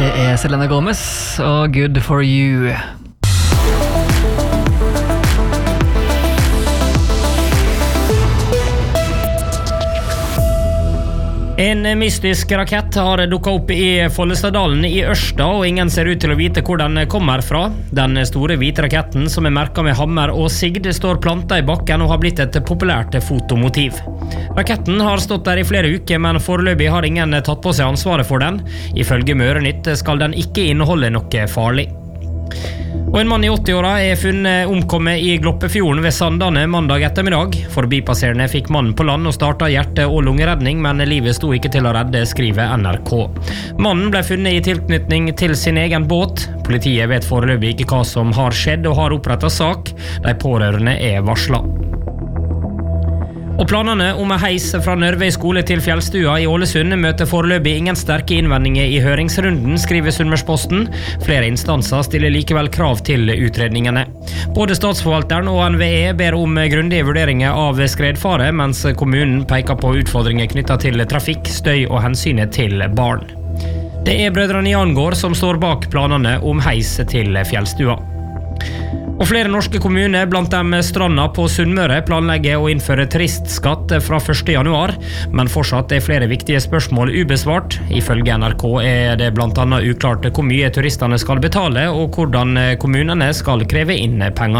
Det Selena Gomez og Good For You. En mystisk rakett har dukket opp i Follestadalen i Ørsta, og ingen ser ut til å vite hvor den kommer fra. Den store hvite raketten, som merket med hammer og sigd, står plantet i bakken og har blitt et populært fotomotiv. Raketten har stått der i flere uker, men foreløpig har ingen tatt på seg ansvaret for den. Ifølge Mørenytt skal den ikke inneholde noe farlig. Og en mann i 80-åra funnet omkommet i Gloppefjorden ved Sandane mandag ettermiddag. Forbipasserende fikk mannen på land og startet hjerte- og lungeredning, men livet sto ikke til å redde, skriver NRK. Mannen ble funnet i tilknytning til sin egen båt. Politiet vet foreløpig ikke hva som har skjedd og har opprettet sak. De pårørende varslet. Og planene om en heis fra Nørvei skole til Fjellstua i Ålesund møter foreløpig ingen sterke innvendinger i høringsrunden, skriver Sunnmørsposten. Flere instanser stiller likevel krav til utredningene. Både statsforvalteren og NVE ber om grundige vurderinger av skredfare, mens kommunen peker på utfordringer knyttet til trafikk, støy og hensynet til barn. Det brødrene Jangård som står bak planene om heis til Fjellstua. Og flere norske kommuner, blant dem Stranda på Sunnmøre, planlegger å innføre turistskatt fra 1. januar, men fortsatt flere viktige spørsmål ubesvart. Ifølge NRK det blant annet uklart hvor mye turistene skal betale, og hvordan kommunene skal kreve inn penger.